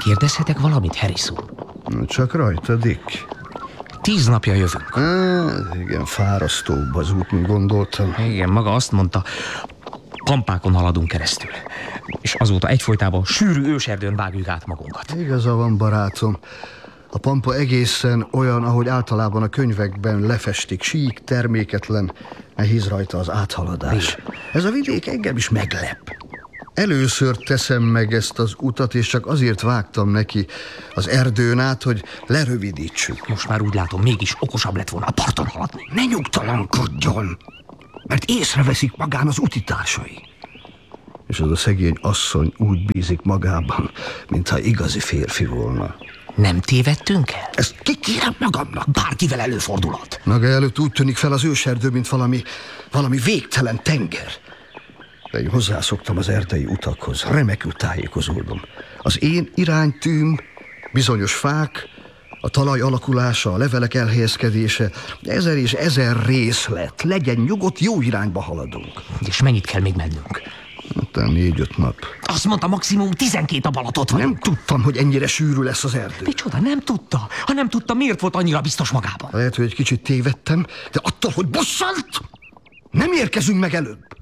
Kérdezhetek valamit, Harrison? Csak rajta, Dick. 10 napja jövünk. Igen, fárasztóbb az út, mint gondoltam. Igen, maga azt mondta, pampákon haladunk keresztül. És azóta egyfolytában sűrű őserdőn vágjuk át magunkat. Igaza van, barátom. A pampa egészen olyan, ahogy általában a könyvekben lefestik, sík, terméketlen, nehéz rajta az áthaladás. Ez a vidék engem is meglep. Először teszem meg ezt az utat, és csak azért vágtam neki az erdőn át, hogy lerövidítsük. Most már úgy látom, mégis okosabb lett volna a parton haladni. Ne nyugtalankodjon, mert észreveszik magán az utitársai. És az a szegény asszony úgy bízik magában, mintha igazi férfi volna. Nem tévedtünk el? Ezt kikérem magamnak. Bárkivel előfordulhat. Maga előtt úgy tűnik fel az őserdő, mint valami végtelen tenger. De én hozzászoktam az erdei utakhoz, remekül tájékozódom. Az én iránytűm, bizonyos fák, a talaj alakulása, a levelek elhelyezkedése, 1000 és 1000 részlet. Legyen nyugodt, jó irányba haladunk. És mennyit kell még mennünk? Talán 4-5 nap. Azt mondta, maximum 12 nap alatt ott vagyunk. Nem tudtam, hogy ennyire sűrű lesz az erdő. Micsoda, nem tudta? Ha nem tudta, miért volt annyira biztos magában? Lehet, hogy egy kicsit tévedtem, de attól, hogy bosszant, nem érkezünk meg előbb.